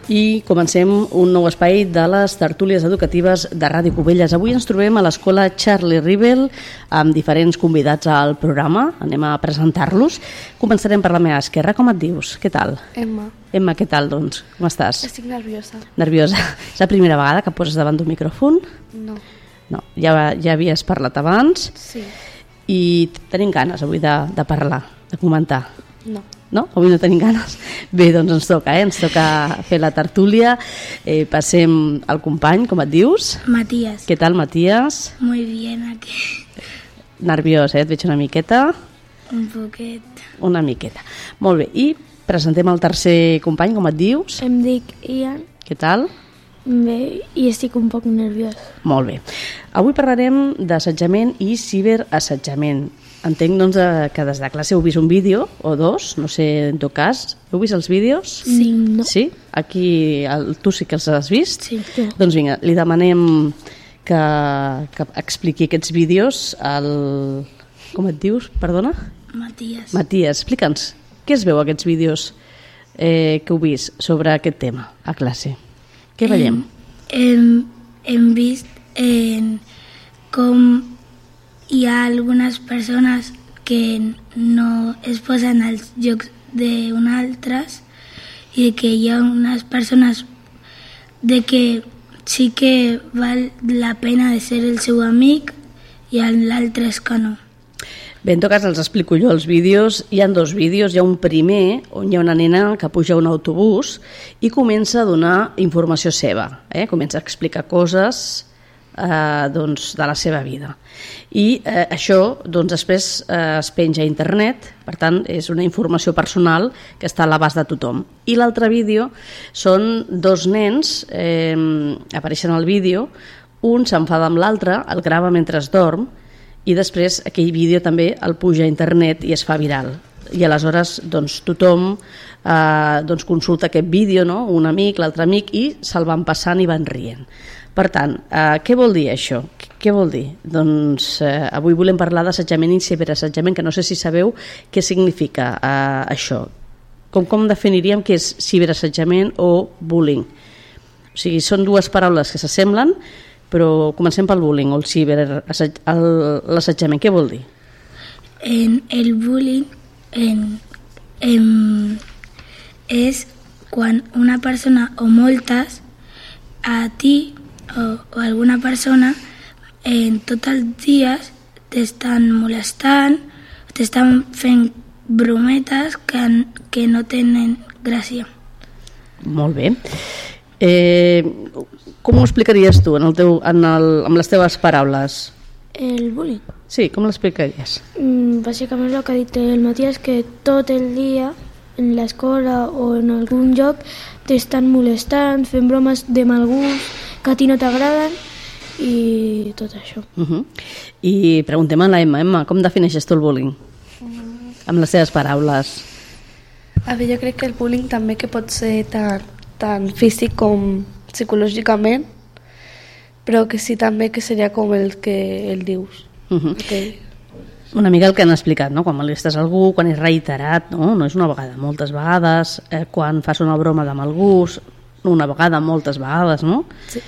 I comencem un nou espai de les tertúlies educatives de Ràdio Cubelles. Avui ens trobem a l'escola Charlie Rivel amb diferents convidats al programa. Anem a presentar-los. Començarem per la meva esquerra. Com et dius? Què tal? Emma. Emma, què tal, doncs? Com estàs? Estic nerviosa. Nerviosa. És la primera vegada que poses davant d'un micròfon? No. No, ja havies parlat abans? Sí. I tenim ganes avui de parlar, de comentar. No. No? Avui no tenim ganes. Bé, doncs ens toca fer la tertúlia. Passem al company, com et dius? Matías. Què tal, Matías? Muy bien aquí. Nerviós, et veig una miqueta? Un poquet. Una miqueta. Molt bé, i presentem el tercer company, com et dius? Em dic Ian. Què tal? Bé, i estic un poc nerviós. Molt bé. Avui parlarem d'assetjament i ciberassetjament. Entenc doncs, que des de classe heu vist un vídeo o dos, no sé, en tot cas. Heu vist els vídeos? Sí. No. Sí? Aquí tu sí que els has vist? Sí. Doncs vinga, li demanem que expliqui aquests vídeos al... Com et dius? Perdona? Matías. Matías, explica'ns. Què es veu aquests vídeos que heu vist sobre aquest tema a classe? Què veiem? Hem vist com hi ha algunes persones que no es posen als llocs d'altres i que hi ha unes persones de que sí que val la pena de ser el seu amic i l'altre és que no. Bé, en tot cas els explico jo els vídeos. Hi ha dos vídeos. Hi ha un primer on hi ha una nena que puja a un autobús i comença a donar informació seva. Comença a explicar coses doncs, de la seva vida. I això doncs, després es penja a internet, per tant és una informació personal que està a l'abast de tothom. I l'altre vídeo són dos nens, apareixen al vídeo, un s'enfada amb l'altre, el grava mentre es dorm, i després aquell vídeo també el puja a internet i es fa viral. I aleshores doncs, tothom doncs, consulta aquest vídeo, no? Un amic, l'altre amic, i se'l van passant i van rient. Per tant, què vol dir això? Què vol dir? Doncs avui volem parlar d'assetjament i ciberassetjament, que no sé si sabeu què significa això. Com definiríem què és ciberassetjament o bullying? O sigui, són dues paraules que s'assemblen, però comencem pel bullying o l'assetjament. Què vol dir? El bullying és quan una persona o moltes a ti o alguna persona tots els dies t'estan molestant, t'estan fent brometes que no tenen gràcia. Molt bé. Com ho explicaries tu amb les teves paraules? El bullying. Sí, com l'explicaries? Bàsicament el que ha dit el Matías, que tot el dia en l'escola o en algun lloc t'estan molestant, fent bromes de mal gust, que a ti no t'agraden i tot això. I preguntem a la Emma. Emma, com defineixes tu el bullying? Amb les teves paraules. A veure, jo crec que el bullying també que pot ser tant físic com psicològicament, però que sí també que seria com el que el dius. Una mica el que han explicat, no? Quan molestes algú, quan és reiterat, no és una vegada, moltes vegades, quan fas una broma de mal gust, una vegada, moltes vegades, no? Sí.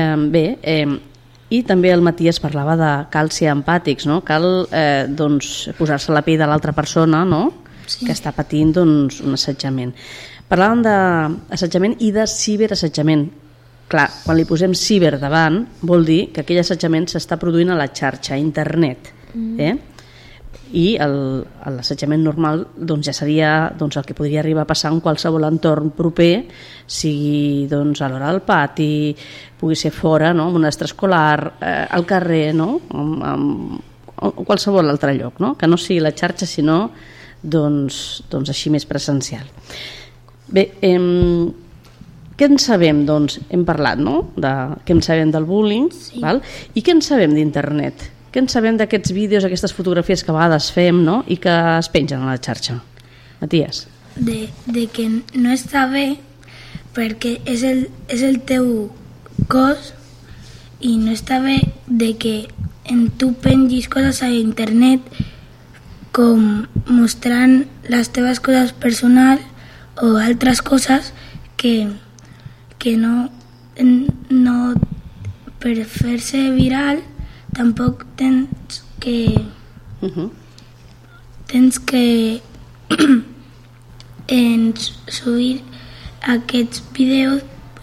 I també el Matías parlava de cal ser empàtics, no? Cal doncs, posar-se a la pell de l'altra persona, no? Sí. Que està patint doncs, un assetjament. Parlàvem d'assetjament i de ciberassetjament. Clar, quan li posem ciber davant vol dir que aquell assetjament s'està produint a la xarxa, a internet. I l'assetjament normal doncs, ja seria doncs, el que podria arribar a passar en qualsevol entorn proper, sigui doncs, a l'hora del pati, pugui ser fora, no? En un extraescolar, al carrer, no? En qualsevol altre lloc, no? Que no sigui la xarxa, sinó doncs, així més presencial. Bé, què en sabem? Doncs hem parlat, no? Què en sabem del bullying, sí. Val? I què en sabem d'internet? Què en sabem d'aquests vídeos, aquestes fotografies que a vegades fem, no? I que es pengen a la xarxa? Matías. De que no està bé perquè és el teu cos i no està bé de que tu pengis coses a internet com mostrant les teves coses personals o altres coses que que no per fer-se viral tampoc tens que subir aquests vídeos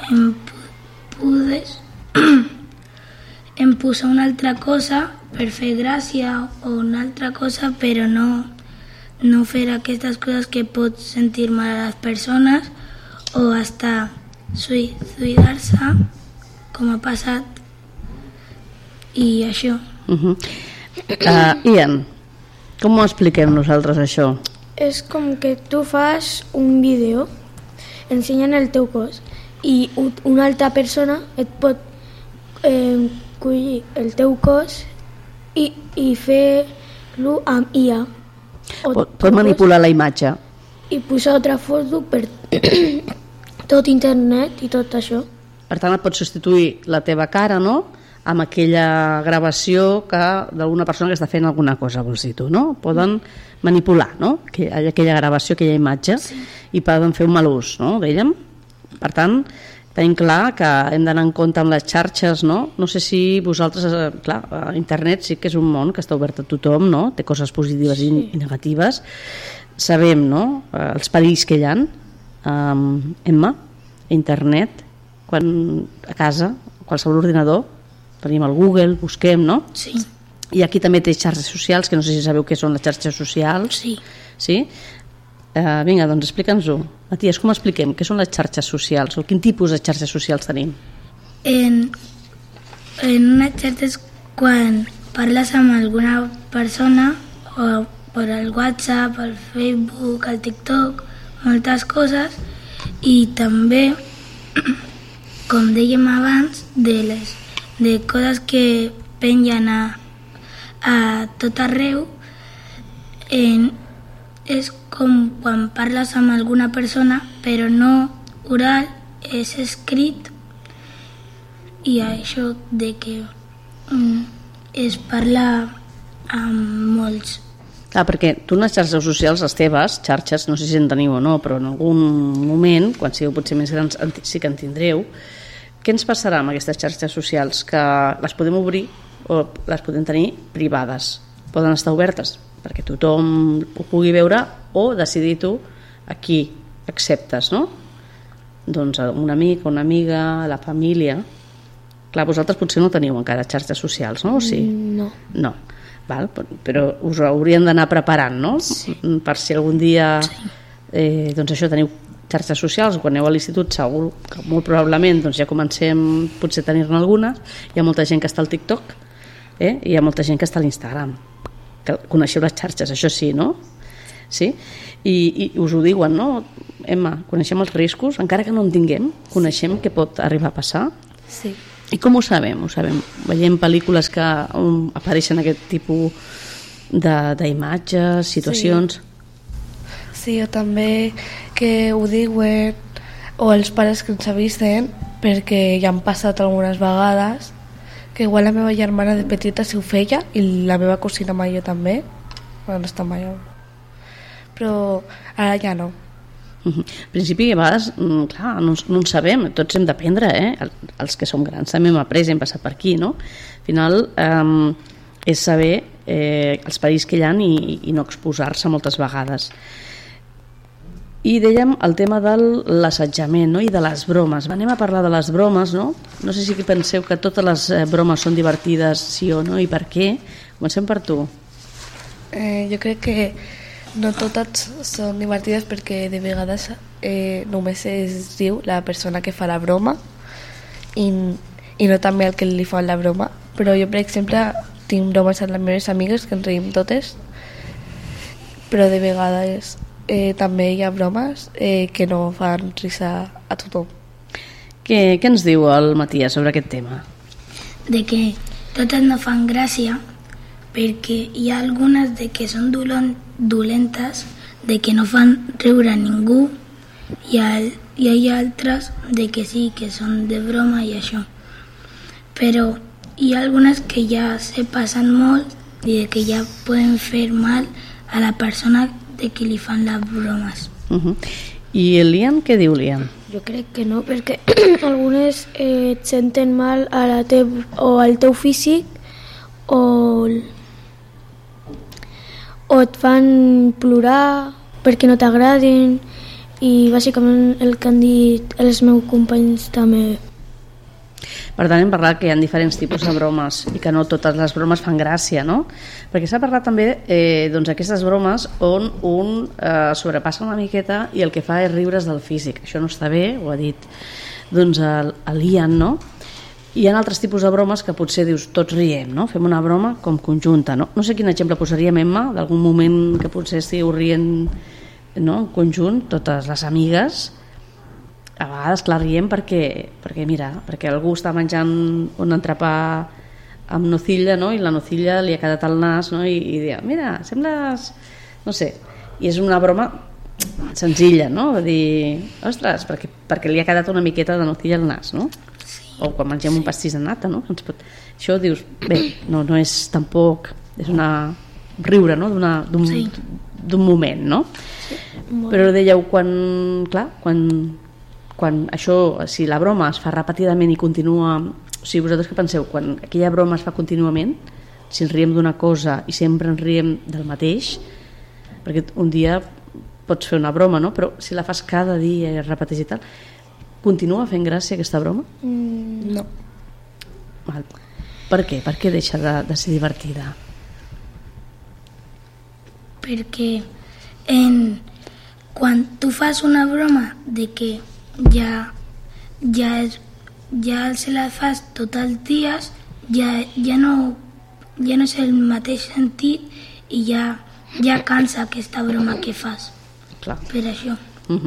em posar una altra cosa per fer gràcia o una altra cosa, però no fer aquestes coses que pot sentir mal a les persones o hasta suïcidar-se, com ha passat, i això. Ian, com ho expliquem nosaltres, això? És com que tu fas un vídeo ensenyant el teu cos i una altra persona et pot collir el teu cos i fer-lo amb IA. Pot manipular la imatge. I posar altra foto per tot internet i tot això. Per tant, et pot substituir la teva cara, no?, amb aquella gravació d'alguna persona que està fent alguna cosa, vols dir tu, no? Poden manipular, no?, aquella gravació, aquella imatge, i poden fer un mal ús, no?, dèiem. Per tant, tenim clar que hem d'anar en compte amb les xarxes, no? No sé si vosaltres, clar, internet sí que és un món que està obert a tothom, no? Té coses positives i negatives. Sabem, no?, els perills que hi ha, Emma, internet, quan a casa, qualsevol ordinador, tenim el Google, busquem, no? Sí. I aquí també té xarxes socials, que no sé si sabeu què són les xarxes socials. Sí. Sí? Vinga, doncs explica'ns-ho. Matías, com expliquem? Què són les xarxes socials? O quin tipus de xarxes socials tenim? En una xarxa és quan parles amb alguna persona o per el WhatsApp, el Facebook, el TikTok, moltes coses, i també, com dèiem abans, de coses que pengen a tot arreu. És com quan parles amb alguna persona, però no oral, és escrit, i això de que es parla amb molts. Clar, perquè tu les xarxes socials, les teves xarxes, no sé si en teniu o no, però en algun moment, quan sigueu potser més grans, sí que en tindreu. Què ens passarà amb aquestes xarxes socials? Que les podem obrir o les podem tenir privades. Poden estar obertes perquè tothom ho pugui veure o decidir tu a qui acceptes, no? Doncs un amic, una amiga, la família. Clar, vosaltres potser no teniu encara xarxes socials, no? O sí? No. No. Val? Però us haurien d'anar preparant, no? Sí. Per si algun dia doncs això, teniu xarxes socials, quan aneu a l'institut segur que molt probablement doncs ja comencem potser a tenir-ne alguna. Hi ha molta gent que està al TikTok, i hi ha molta gent que està a l'Instagram, que coneixeu les xarxes, això sí, no? Sí? I us ho diuen, no? Emma, coneixem els riscos, encara que no en tinguem, coneixem què pot arribar a passar? Sí. I com ho sabem? Ho sabem. Veiem pel·lícules que apareixen aquest tipus d'imatges, situacions. Sí, o també que ho diuen, o els pares que ens avisen, perquè ja han passat algunes vegades, que igual la meva germana de petita si ho feia, i la meva cosina major també, bueno, no està major, però ara ja no. En principi, a vegades, clar, no en sabem, tots hem d'aprendre, els que som grans també hem après, hem passat per aquí, no? Al final, és saber els perills que hi ha i no exposar-se moltes vegades. I dèiem el tema de l'assetjament, no? I de les bromes. Anem a parlar de les bromes, no? No sé si penseu que totes les bromes són divertides, sí o no, i per què? Comencem per tu. Jo crec que no totes són divertides perquè de vegades només es diu la persona que fa la broma i no també el que li fa la broma. Però jo, per exemple, tinc bromes amb les meves amigues que ens reïm totes, però de vegades també hi ha bromes que no fan risa a tothom. Què ens diu el Matías sobre aquest tema? De que totes no fan gràcia, perquè hi ha algunes de que són dolentes, de que no fan riure a ningú, i hi ha altres de que sí, que són de broma i això. Però hi ha algunes que ja se passen molt i de que ja poden fer mal a la persona de qui li fan les bromes. I el Liam, què diu Liam? Jo crec que no, perquè algunes et senten mal a o al teu físic o et fan plorar perquè no t'agraden, i bàsicament el que han dit els meus companys també. Per tant, hem parlat que hi ha diferents tipus de bromes i que no totes les bromes fan gràcia, no? Perquè s'ha parlat també doncs, aquestes bromes on un sobrepassa una miqueta i el que fa és riure's del físic. Això no està bé, ho ha dit doncs, l'Ian, no? Hi ha altres tipus de bromes que potser dius tots riem, no? Fem una broma com conjunta, no? No sé quin exemple posaríem, Emma, d'algun moment que potser estigueu rient, no? En conjunt, totes les amigues. A vegades, clar, riem perquè algú està menjant un entrepà amb nocilla, no? I la nocilla li ha quedat al nas, no? I diu, mira, sembles... no sé, i és una broma senzilla, no? De dir, ostres, perquè li ha quedat una miqueta de nocilla al nas, no? O quan mengem un pastís de nata, no? Això dius, bé, no és tampoc, és una riure, no? D'un moment, no? Sí, però dèieu, quan això, si la broma es fa repetidament i continua, o sigui, vosaltres què penseu? Quan aquella broma es fa contínuament, si ens riem d'una cosa i sempre ens riem del mateix, perquè un dia pots fer una broma, no? Però si la fas cada dia i es repeteix i tal, continua fent gràcia aquesta broma? No. Val. Per què? Per què deixa de ser divertida? Perquè quan tu fas una broma de que ja se la fas tots els dies, ja no és el mateix sentit i ja cansa aquesta broma que fas. Clar. Per això.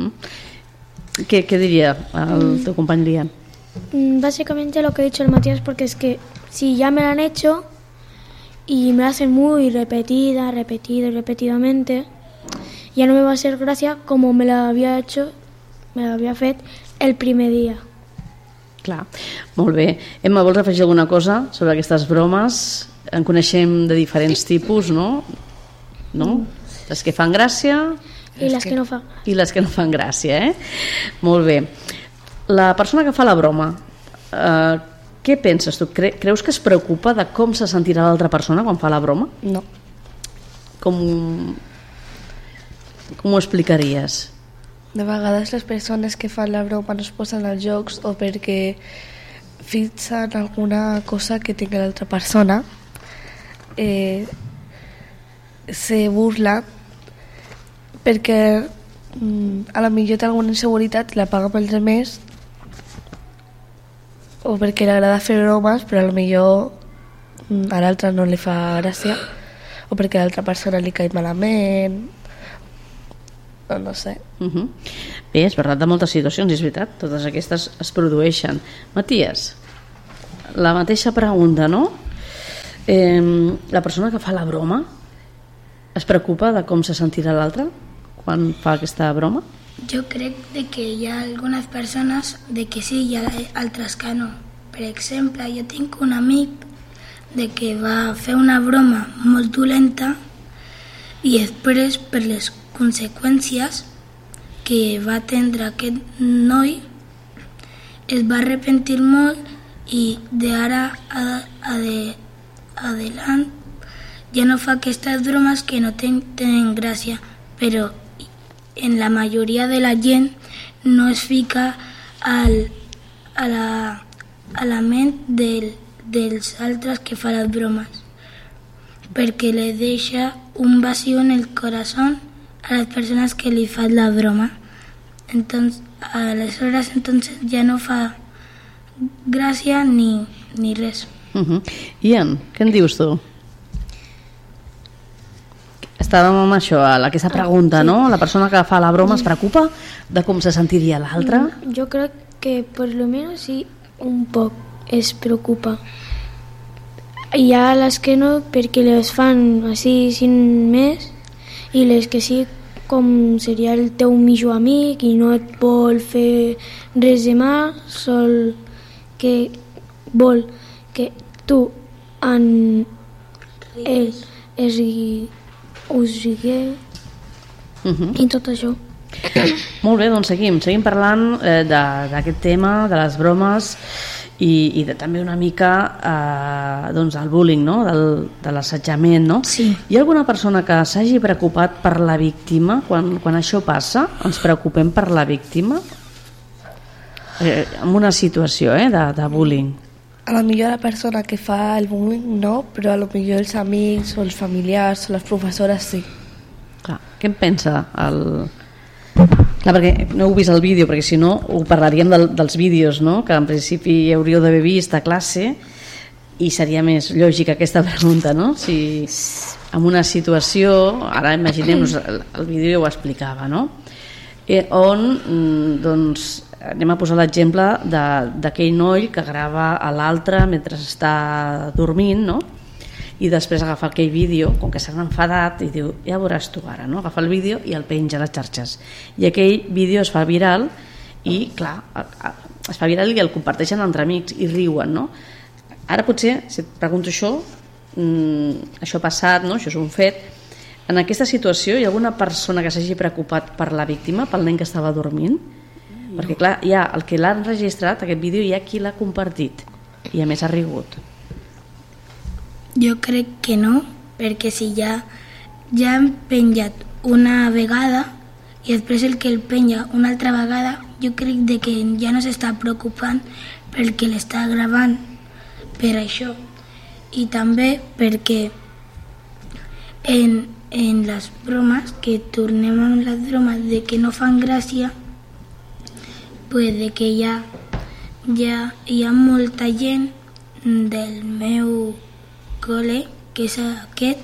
¿Qué diría tu company Lian? Básicamente lo que ha dicho el Matías, porque es que si ya me la han hecho y me la hacen muy repetidamente, ya no me va a hacer gracia como me la había fet el primer dia. Clar, molt bé. Emma, vols afegir alguna cosa sobre aquestes bromes? En coneixem de diferents tipus, no? Les que fan gràcia i les que no fan. I les que no fan gràcia, eh? Molt bé. La persona que fa la broma, què penses tu? Creus que es preocupa de com se sentirà l'altra persona quan fa la broma? No. Com ho explicaries? De vegades les persones que fan la broma no es posen als jocs o perquè fixen alguna cosa que tingui l'altra persona, se burla perquè a la millor té alguna inseguretat i la paga pels altres, o perquè li agrada fer bromes però a la millor a l'altre no li fa gràcia, o perquè a l'altra persona li cai malament, no sé. Bé, és veritat, de moltes situacions, és veritat, totes aquestes es produeixen. Matías, la mateixa pregunta, no? La persona que fa la broma es preocupa de com se sentirà l'altre quan fa aquesta broma? Jo crec que hi ha algunes persones de que sí i altres que no. Per exemple, jo tinc un amic de que va fer una broma molt dolenta i després, per les conseqüències que va tindre aquest noi, es va arrepentir molt i d'ara adelant ja no fa aquestes bromes que no tenen gràcia, però en la majoria de la gent no es fica a la ment dels altres que fa les bromes, perquè le deixa un vacío en el corazón a las personas que le fan la broma. Entonces, aleshores ja no fa gràcia ni res. Ian, què en dius tu? Estàvem amb això, aquesta pregunta, no? La persona que fa la broma es preocupa de com se sentiria l'altre? Yo creo que por lo menos sí, un poc es preocupa. Hi ha les que no, perquè les fan així sin més, i les que sí, com seria el teu millor amic i no et vol fer res de mal, sol que vol que tu us rigueu i tot això. Molt bé, doncs seguim parlant d'aquest tema, de les bromes i també una mica doncs del bullying, no? de l'assetjament, no? Sí. Hi ha alguna persona que s'hagi preocupat per la víctima? Quan això passa, ens preocupem per la víctima? En una situació de bullying. A lo millor la persona que fa el bullying no, però a lo millor els amics o els familiars o les professores sí. Clar, què en pensa Clar, perquè no heu vist el vídeo, perquè si no ho parlaríem dels vídeos, no? Que en principi hauríeu d'haver vist a classe i seria més lògica aquesta pregunta, no? Si en una situació, ara imaginem-nos, el vídeo ja ho explicava, no? On, doncs, anem a posar l'exemple d'aquell noi que grava a l'altre mentre està dormint, no? I després agafa aquell vídeo, com que s'han enfadat, i diu, ja veuràs tu ara, no? Agafa el vídeo i el penja a les xarxes. I aquell vídeo es fa viral i, clar, es fa viral i el comparteixen entre amics i riuen, no? Ara potser, si et pregunto això ha passat, no? Això és un fet. En aquesta situació hi ha alguna persona que s'hagi preocupat per la víctima, pel nen que estava dormint? Perquè, clar, hi ha el que l'ha enregistrat, aquest vídeo, hi ha qui l'ha compartit i a més ha rigut. Jo crec que no, perquè si ja han penjat una vegada i després el que el penja una altra vegada, jo crec que ja no s'està preocupant pel que l'està gravant per això. I també perquè en les bromes, que tornem amb les bromes de que no fan gràcia, pues de que hi ha molta gent del meu col·le, que és aquest,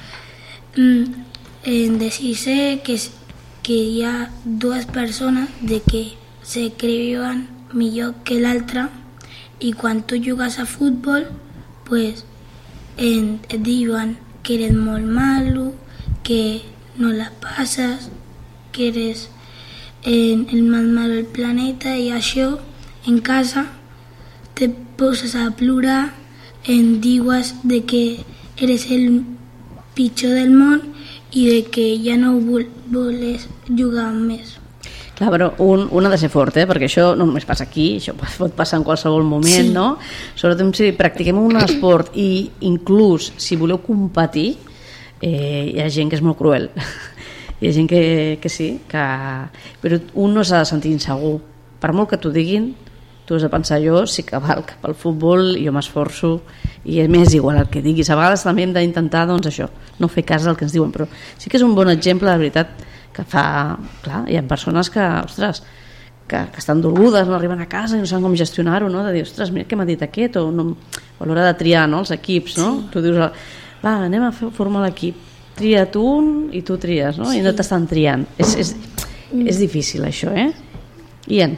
de sisè, que hi ha dues persones de que se creuen millor que l'altra i quan tu jugues a futbol pues et diuen que eres molt malo, que no la passes, que eres el más malo del planeta i això en casa te poses a plorar, dius de que eres el pitjor del món i de que ja no voles jugar més. Clar, però un ha de ser fort, perquè això no només passa aquí, això pot passar en qualsevol moment, sí. No? Sobretot si practiquem un esport i inclús si voleu competir, hi ha gent que és molt cruel. Hi ha gent que sí, però un no s'ha de sentir insegur. Per molt que t'ho diguin, tu has de pensar, jo sí que valc pel futbol, jo m'esforço i és més igual el que diguis. A vegades també hem d'intentar, doncs això, no fer cas del que ens diuen, però sí que és un bon exemple, de veritat, que fa... Clar, hi ha persones que, ostres, que estan dolgudes, no arriben a casa i no saben com gestionar-ho, no? De dir, ostres, mira què m'ha dit aquest, o a l'hora de triar, no? Els equips, no? Sí. Tu dius, va, anem a formar l'equip, tria't un i tu tries, no? Sí. I no t'estan triant. És difícil això, Ian?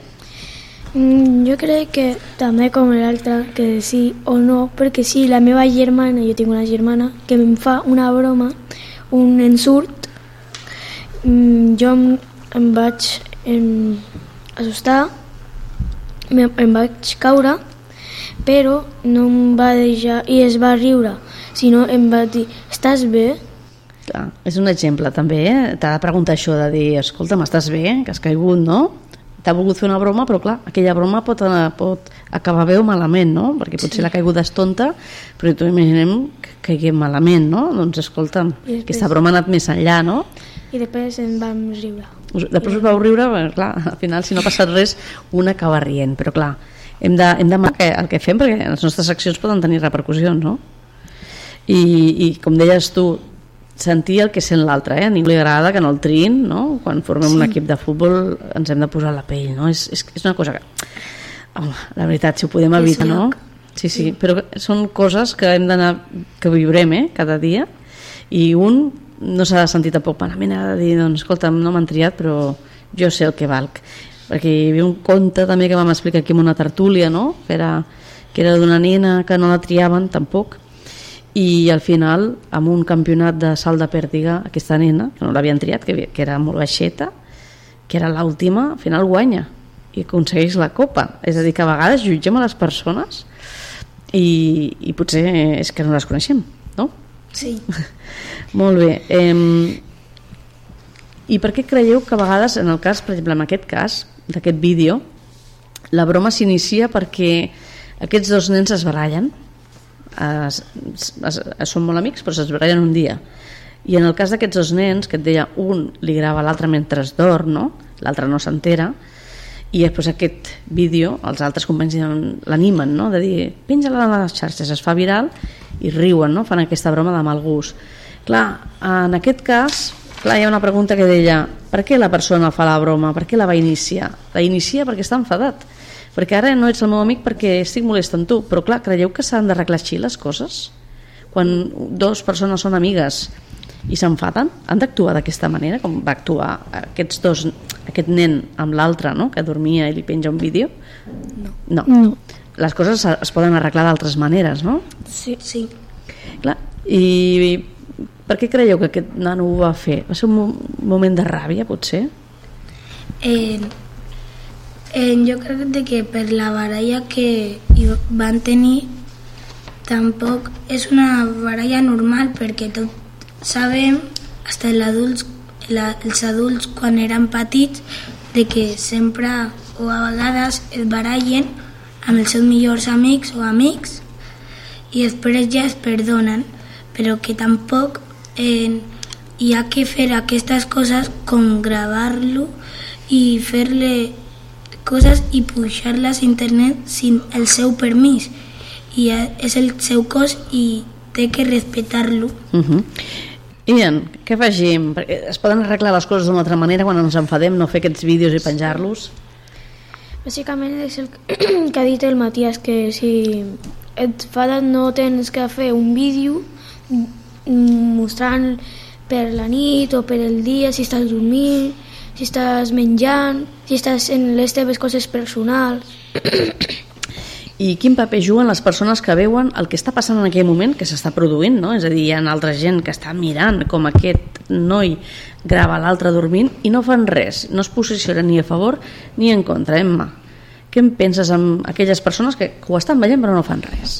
Jo crec que també com l'altre, que sí o no, perquè si la meva germana, jo tinc una germana, que em fa una broma, un ensurt, jo em vaig assustar, em vaig caure, però no em va deixar i es va riure, sinó em va dir, estàs bé? Clar, és un exemple també, t'ha de preguntar això de dir, escolta'm, estàs bé, que has caigut, no? T'ha volgut fer una broma, però clar, aquella broma pot acabar bé o malament, no? Perquè potser la caiguda és tonta, però tu imaginem que caiguem malament, no? Doncs escolta'm, aquesta broma ha anat més enllà, no? I després em vam riure. Després us vau riure, clar, al final, si no ha passat res, una acaba rient, però clar, hem de marcar el que fem, perquè les nostres accions poden tenir repercussions, no? I com deies tu, sentir el que sent l'altre, a ningú li agrada que no el triïn, no? Quan formem un equip de futbol ens hem de posar la pell, no? És una cosa que, home, la veritat, si ho podem evitar, no? Sí, però són coses que hem d'anar, que viurem, cada dia, i un no s'ha de sentir tampoc malament, ha de dir, doncs, escolta'm, no m'han triat, però jo sé el que valc. Perquè hi havia un conte també que vam explicar aquí en una tertúlia, no? Que era d'una nena que no la triaven tampoc, i al final, amb un campionat de salt de pèrtiga, aquesta nena, que no l'havien triat, que era molt baixeta, que era l'última, al final guanya i aconsegueix la copa. És a dir, que a vegades jutgem a les persones i potser és que no les coneixem, no? Sí. Molt bé. I per què creieu que a vegades, en el cas, per exemple, en aquest cas d'aquest vídeo, la broma s'inicia perquè aquests dos nens es barallen, són molt amics però es barallen un dia, i en el cas d'aquests dos nens, que et deia, un li grava a l'altre mentre es dorm, no? L'altre no s'entera, i després aquest vídeo els altres companys l'animen, no? De dir, penja-la a les xarxes, es fa viral i riuen, no? Fan aquesta broma de mal gust. Clar, en aquest cas, clar, hi ha una pregunta que deia, per què la persona fa la broma? Per què la va iniciar? La inicia perquè està enfadat, perquè ara no ets el meu amic perquè estic molestant tu, però clar, creieu que s'han d'arreglar així les coses? Quan dues persones són amigues i s'enfaden, han d'actuar d'aquesta manera com va actuar aquest nen amb l'altre, no? Que dormia i li penja un vídeo? No. Les coses es poden arreglar d'altres maneres, no? Sí. Clar, i per què creieu que aquest nano ho va fer? Va ser un moment de ràbia, potser? Jo crec que per la baralla que van tenir tampoc és una baralla normal, perquè tot sabem, fins els adults quan eren petits, de que sempre o a vegades es barallen amb els seus millors amics o amics i després ja es perdonen, però que tampoc hi ha que fer aquestes coses com gravar-lo i fer-li coses i pujar-les a internet sin el seu permís, i és el seu cos i té que respectar-lo. Ian, què fagim? Es poden arreglar les coses d'una altra manera quan ens enfadem, no fer aquests vídeos i penjar-los? Bàsicament és el que ha dit el Matías, que si et enfades no tens que fer un vídeo mostrant per la nit o per el dia, si estàs dormint, si estàs menjant, si estàs en les teves coses personals. I quin paper juguen les persones que veuen el que està passant en aquell moment que s'està produint, no? És a dir, hi ha altra gent que està mirant com aquest noi grava l'altre dormint i no fan res, no es posicionen ni a favor ni en contra. Emma, què en penses amb aquelles persones que ho estan veient però no fan res?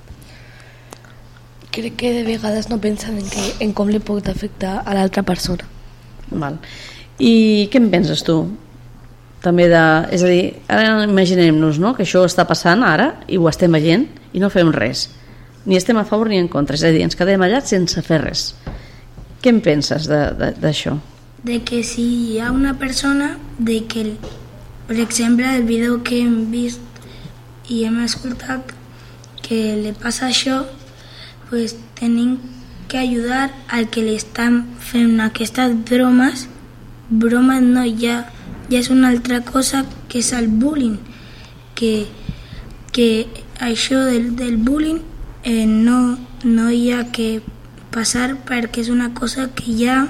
Crec que de vegades no pensen en com li pot afectar a l'altra persona. Val. I què en penses tu? També és a dir, ara imaginem-nos, no? Que això està passant ara i ho estem veient i no fem res, ni estem a favor ni en contra, és a dir, ens quedem allà sense fer res. Què en penses d'això? De que si hi ha una persona de que, per exemple, el vídeo que hem vist i hem escoltat que li passa això, pues tenim que ajudar al que li estan fent aquestes bromes no, ja és una altra cosa que és el bullying, que això del bullying no hi ha que passar, perquè és una cosa que ja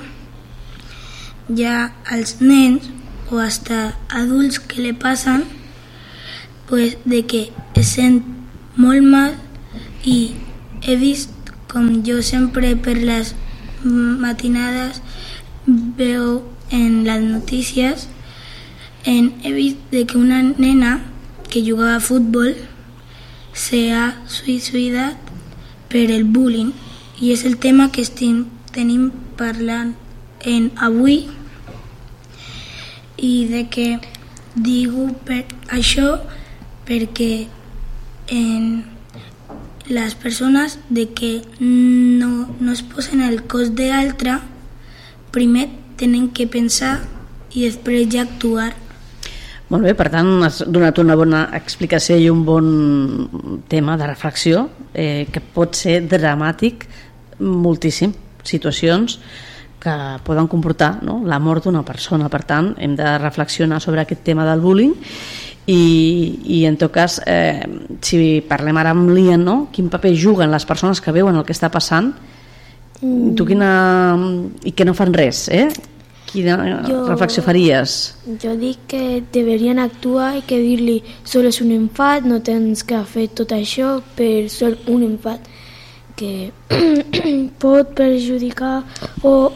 als nens o hasta adults que li passen, pues de que es sent molt mal. I he vist, com jo sempre per les matinades veu en les notícies, he vist de que una nena que jugava a futbol se ha suïcidat per el bullying, i és el tema que tenim parlant avui, i de que digo això perquè les persones de que no es posen el cos de l'altre, primer tenen que pensar i després ja actuar. Molt bé, per tant has donat una bona explicació i un bon tema de reflexió que pot ser dramàtic moltíssim, situacions que poden comportar, no?, la mort d'una persona. Per tant, hem de reflexionar sobre aquest tema del bullying i en tot cas, si parlem ara amb l'Ian, no?, quin paper juguen les persones que veuen el que està passant, tu i que no fan res, quina reflexió faries? Jo dic que deberien actuar i que dir-li sol és un enfat, no tens que fer tot això per sol un enfat que pot perjudicar o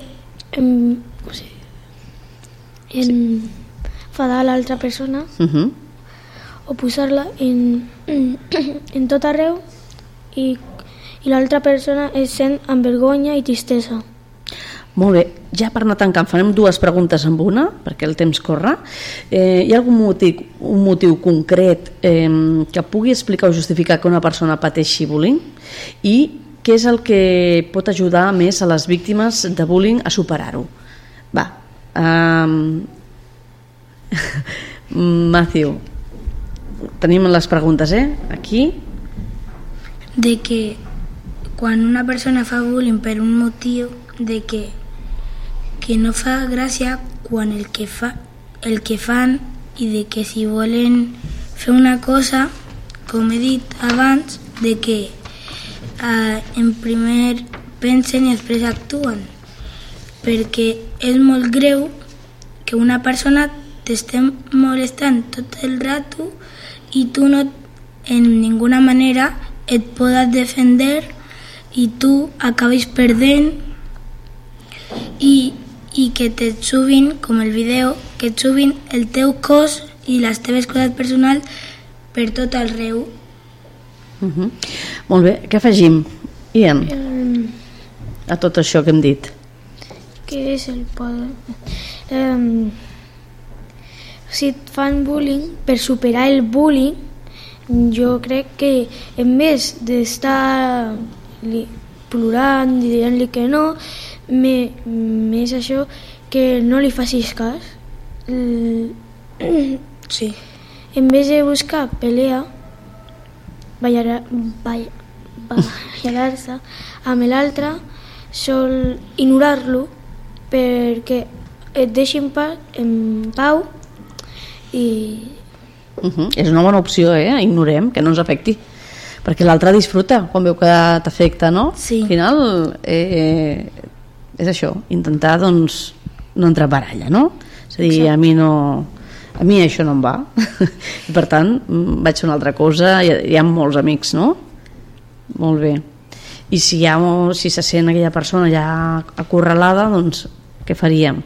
enfadar l'altra persona o posar-la en tot arreu i l'altra persona es sent amb vergonya i tristesa. Molt bé, ja per anar tancant farem 2 preguntes amb una, perquè el temps corre. Hi ha algun motiu concret que pugui explicar o justificar que una persona pateixi bullying? I què és el que pot ajudar més a les víctimes de bullying a superar-ho? Va, Matthew, tenim les preguntes, aquí. De que quan una persona fa bullying per un motiu de que no fa gràcia quan el que fan, i de que si volen fer una cosa, com he dit abans, de que en primer pensen i després actuen, perquè és molt greu que una persona t'esté molestant tot el rato i tu no en ninguna manera et podes defender i tu acabis perdent i que te subin, com el vídeo, que et subin el teu cos i les teves coses personals per tot arreu. Molt bé, què afegim, Ian, a tot això que hem dit? Què és el poder? Si et fan bullying, per superar el bullying, jo crec que en vez d'estar plorant i dient-li que no, més això, que no li facis cas. Sí. En vez de buscar pelea, barallar-se amb l'altre, sol ignorar-lo perquè et deixi en pau i... És una bona opció, ignorem, que no ens afecti, perquè l'altre disfruta quan veu que t'afecta, no? Sí. Al final és això, intentar doncs no entrar a baralla, no? És a dir, a mi això no em va i per tant vaig fer una altra cosa. Hi ha molts amics, no? Molt bé. I si se sent aquella persona ja acorralada, doncs què faríem?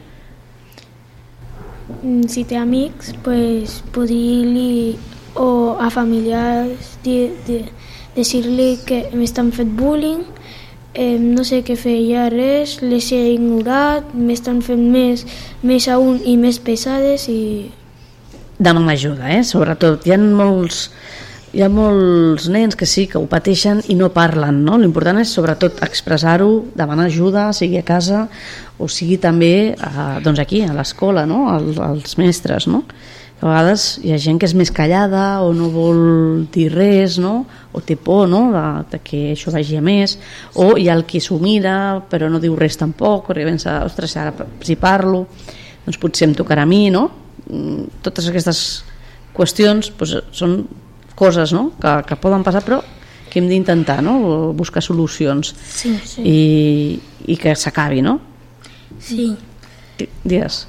Si té amics, pues podria-li o a familiars dir-li que m'estan fent bullying, no sé què fer, ja res, les he ignorat, m'estan fent més aún i més pesades i... Demanar ajuda, sobretot. Hi ha molts nens que sí, que ho pateixen i no parlen, no? L'important és sobretot expressar-ho, demanar ajuda, sigui a casa o sigui també doncs aquí, a l'escola, no? als mestres, no? A vegades hi ha gent que és més callada o no vol dir res, no? O té por, no? de que això vagi a més, o hi ha el que s'ho mira però no diu res tampoc, perquè pensa, ostres, ara si parlo doncs potser em tocarà a mi, no? Totes aquestes qüestions doncs, són coses, no? que poden passar, però que hem d'intentar, no? Buscar solucions. Sí. I que s'acabi, no? Sí. Digues.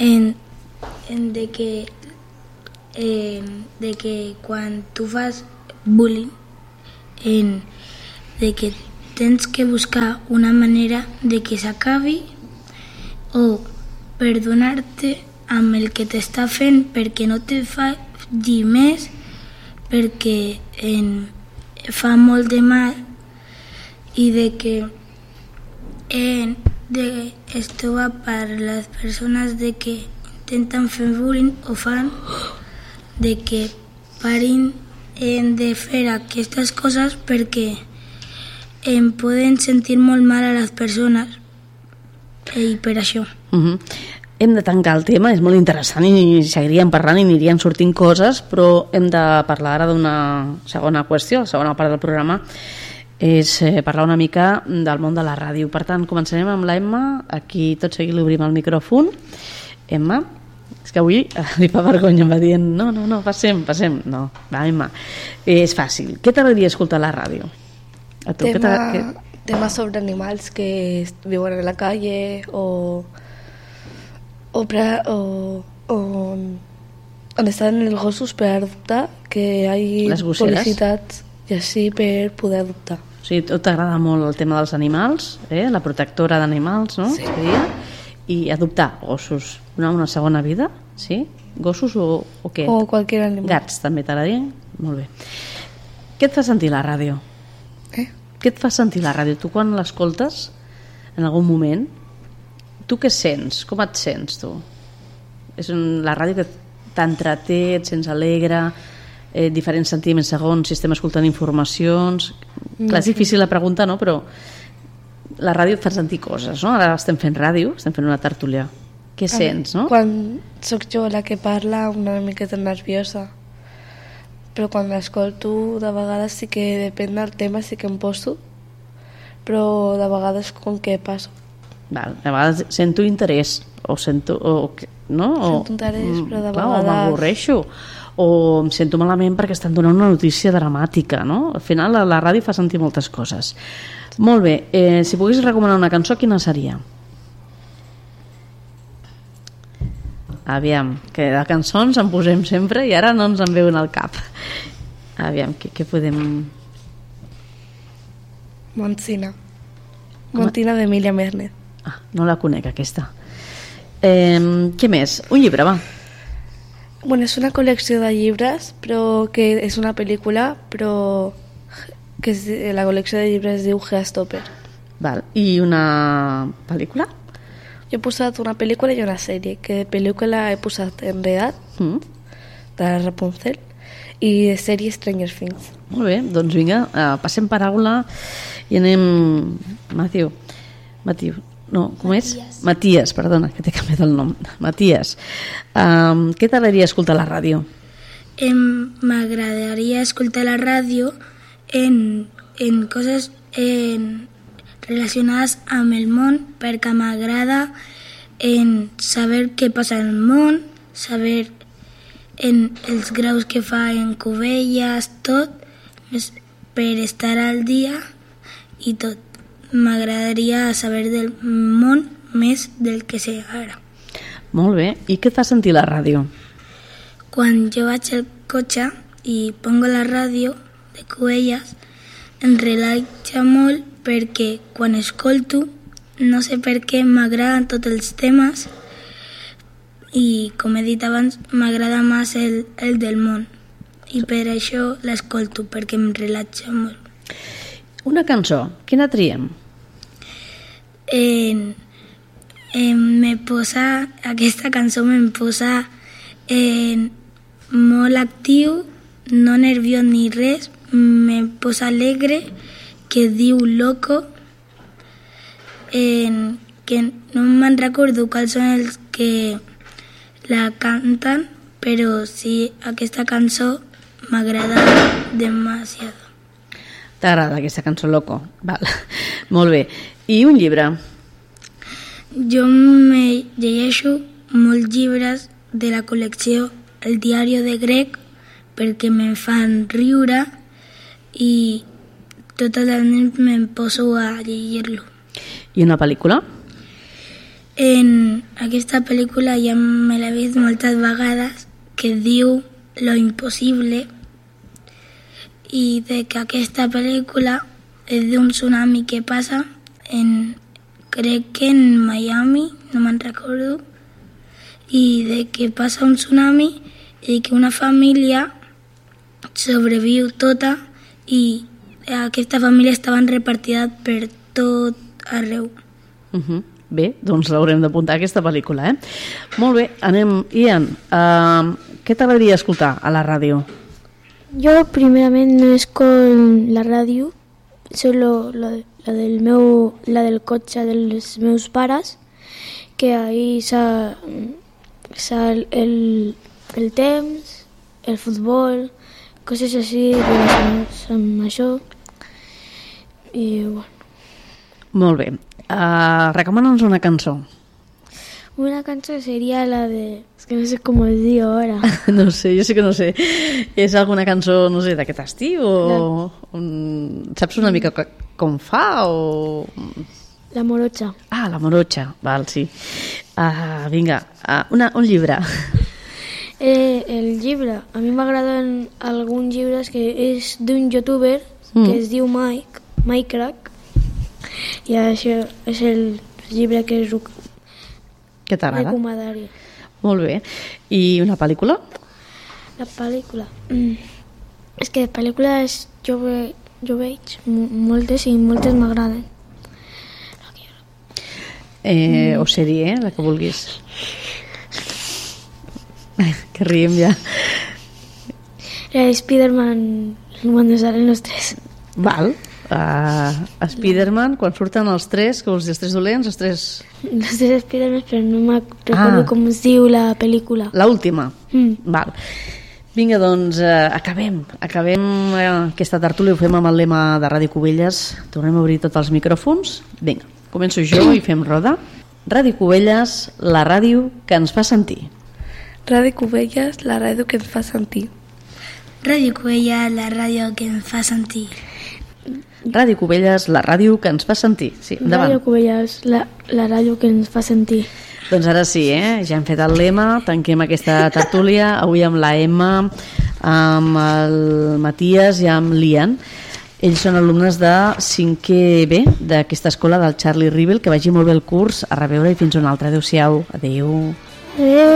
De que quan tu fas bullying, de que tens que buscar una manera de que s'acabi o perdonar-te amb el que t'està fent perquè no te faci més, perquè fa molt de mal, i de que es troba per les persones de que intenten fer bullying o fan, de que parin de fer aquestes coses perquè em poden sentir molt mal a les persones i per això. Hem de tancar el tema, és molt interessant i seguiríem parlant i anirien sortint coses, però hem de parlar ara d'una segona qüestió. La segona part del programa és parlar una mica del món de la ràdio. Per tant, començarem amb la Emma. Aquí tot seguit li obrim el micròfon. Emma, és que avui li fa vergonya, em va dient no, passem. No, va, Emma, és fàcil. Què t'agradaria escoltar a la ràdio? A tu, temas sobre animals que viuen en la calle o on estan els gossos per adoptar, que hi ha publicitats i així per poder adoptar. O sigui, t'agrada molt el tema dels animals, la protectora d'animals, no? Sí. I adoptar gossos, donar una segona vida, sí? Gossos o què? O qualsevol animal. Gats també t'agradarien? Molt bé. Què et fa sentir la ràdio? Què et fa sentir la ràdio? Tu quan l'escoltes, en algun moment, Tu què sents? Com et sents, tu? És la ràdio que t'entreté, et sents alegre, diferents sentiments segons si estem escoltant informacions. Clar, és difícil la pregunta, no? Però la ràdio et fa sentir coses, no? Ara estem fent ràdio, estem fent una tertúlia. Què sents, no? Quan sóc jo la que parla, una miqueta nerviosa. Però quan l'escolto, de vegades sí que depèn del tema, sí que em poso, però de vegades com que passo. Val, a vegades sento interès, o sento... no? Sento interès, però de clar, vegades... o m'avorreixo, o em sento malament perquè estan donant una notícia dramàtica, no? Al final la ràdio fa sentir moltes coses. Molt bé, si pogués recomanar una cançó, quina seria? Aviam, que de cançons en posem sempre i ara no ens en veuen al cap. Aviam, què podem... Montsina d'Emília Mernet. Ah, no la conec, aquesta. Què més? Un llibre, va. Bueno, és una col·lecció de llibres, però que és una pel·lícula, però que la col·lecció de llibres es diu Geostopper. Val. I una pel·lícula? Jo he posat una pel·lícula i una sèrie, que de pel·lícula he posat Enredat, de Rapunzel, i de sèrie Stranger Things. Molt bé, doncs vinga, passem paraula i anem... Matiu, no, com és? Matías, perdona, que t'he canviat el nom. Matías, què t'agradaria escoltar a la ràdio? M'agradaria escoltar la ràdio en coses relacionades amb el món, perquè m'agrada en saber què passa al món, saber en els graus que fa en Cubelles, tot, per estar al dia i tot. M'agradaria saber del món més del que sé ara. Molt bé, i què et fa sentir la ràdio? Quan jo vaig al cotxe i pongo la ràdio de Cubelles, em relaxa molt perquè quan escolto, no sé per què m'agraden tots els temes i, com he dit abans, m'agrada més el del món. I per això l'escolto, perquè em relaxa molt. Una cançó, quina triem? Aquesta cançó em posa molt actiu, no nerviós ni res, me posa alegre, que diu Loco, que no me'n recordo quals són els que la canten, però sí, aquesta cançó m'agrada demasiado. T'agrada aquesta cançó, Loco? Val. Molt bé. I un llibre? Jo me llegeixo molts llibres de la col·lecció El diari de Greg perquè me'n fan riure i totes les nits me'n poso a llegir-lo. I una pel·lícula? En aquesta pel·lícula ja me l'he vist moltes vegades, que diu Lo impossible, i de que aquesta pel·lícula és d'un tsunami que passa crec que en Miami, no me'n recordo, i de que passa un tsunami i que una família sobreviu tota i aquesta família estaven repartides per tot arreu. Bé, doncs l'haurem d'apuntar aquesta pel·lícula, Molt bé, anem. Ian, què t'agradaria escoltar a la ràdio? Jo primerament no escolto la ràdio, solo la del cotxe dels meus pares, que ahí sal el temps, el futbol, coses així relacionades amb això. I bueno. Molt bé. Recomana'ns una cançó. Una cançó sería la de... Es que no sé cómo es digo ahora. No sé, jo sí que no sé. És alguna cançó, no sé, d'aquest estiu? O... Saps una mica com fa? O... La Morocha. Ah, la Morocha, val, sí. Vinga, un llibre. El llibre. A mi m'agraden alguns llibres que és d'un youtuber que es diu Mike Crack. I això és el llibre que t'agrada? Recomanaria. Molt bé. I una pel·lícula? La pel·lícula? És que de pel·lícules jo veig moltes i moltes m'agraden. o sèrie, la que vulguis. Que riem ja. Spider-Man cuando salen los tres. Val. Spider-Man, quan surten els tres, que vols dir els tres dolents, els tres... Los tres Spider-Man, però no me recordo com es diu la pel·lícula. L'última. Val. Vinga, doncs, acabem aquesta tertúlia, ho fem amb el lema de Ràdio Cubelles. Tornem a obrir tots els micròfons. Vinga, començo jo i fem roda. Ràdio Cubelles, la ràdio que ens fa sentir. Ràdio Cubelles, la ràdio que ens fa sentir. Ràdio Cubelles, la ràdio que ens fa sentir. Ràdio Cubelles, la ràdio que ens fa sentir. Sí, endavant. Ràdio Cubelles, la ràdio que ens fa sentir. Doncs ara sí, ja hem fet el lema, tanquem aquesta tertúlia, avui amb la Emma, amb el Matías i amb l'Ian. Ells són alumnes de 5è B d'aquesta escola del Charlie Rivel. Que vagi molt bé el curs, a reveure i fins una altra. Adéu-siau. Adéu. Adéu.